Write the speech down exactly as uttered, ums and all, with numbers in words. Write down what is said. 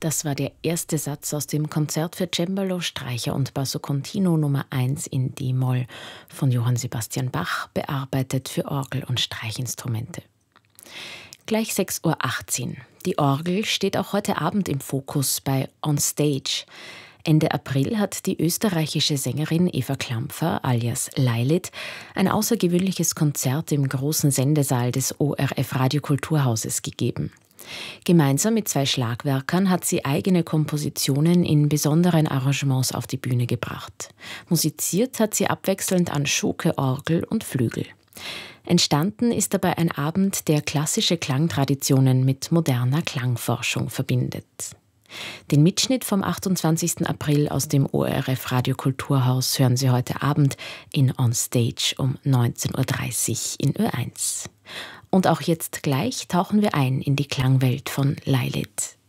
Das war der erste Satz aus dem Konzert für Cembalo, Streicher und Basso Continuo Nummer eins in D-Moll von Johann Sebastian Bach, bearbeitet für Orgel und Streichinstrumente. Gleich sechs Uhr achtzehn. Die Orgel steht auch heute Abend im Fokus bei On Stage. Ende April hat die österreichische Sängerin Eva Klampfer alias Lailit ein außergewöhnliches Konzert im großen Sendesaal des O R F Radiokulturhauses gegeben. Gemeinsam mit zwei Schlagwerkern hat sie eigene Kompositionen in besonderen Arrangements auf die Bühne gebracht. Musiziert hat sie abwechselnd an Schoke, Orgel und Flügel. Entstanden ist dabei ein Abend, der klassische Klangtraditionen mit moderner Klangforschung verbindet. Den Mitschnitt vom achtundzwanzigsten April aus dem O R F Radiokulturhaus hören Sie heute Abend in On Stage um neunzehn Uhr dreißig in Ö eins. Und auch jetzt gleich tauchen wir ein in die Klangwelt von Lailit.